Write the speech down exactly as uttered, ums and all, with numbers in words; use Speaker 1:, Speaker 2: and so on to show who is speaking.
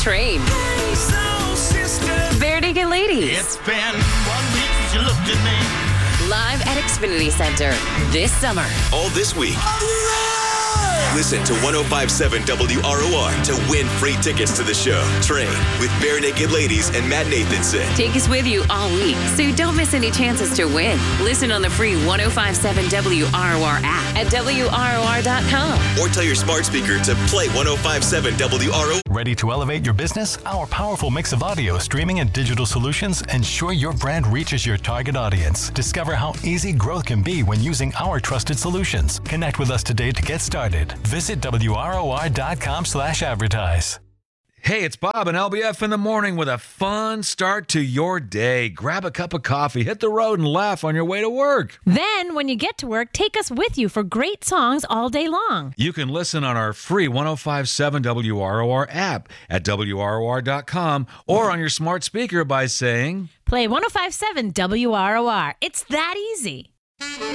Speaker 1: Train.
Speaker 2: Hey, soul sister.
Speaker 1: Bare Naked Ladies.
Speaker 2: It's been one week since you looked at me.
Speaker 1: Live at Xfinity Center this summer.
Speaker 3: All this week.
Speaker 2: All right.
Speaker 3: Listen to one oh five point seven W R O R to win free tickets to the show. Train with Bare Naked Ladies and Matt Nathanson.
Speaker 1: Take us with you all week, so you don't miss any chances to win. Listen on the free one oh five point seven W R O R app at W R O R dot com.
Speaker 3: Or tell your smart speaker to play one oh five point seven W R O R.
Speaker 4: Ready to elevate your business? Our powerful mix of audio, streaming, and digital solutions ensure your brand reaches your target audience. Discover how easy growth can be when using our trusted solutions. Connect with us today to get started. Visit W R O R dot com slash advertise.
Speaker 5: Hey, it's Bob and L B F in the morning with a fun start to your day. Grab a cup of coffee, hit the road, and laugh on your way to work.
Speaker 6: Then, when you get to work, take us with you for great songs all day long.
Speaker 5: You can listen on our free one oh five point seven W R O R app at W R O R dot com or on your smart speaker by saying,
Speaker 6: Play one oh five point seven W R O R. It's that easy.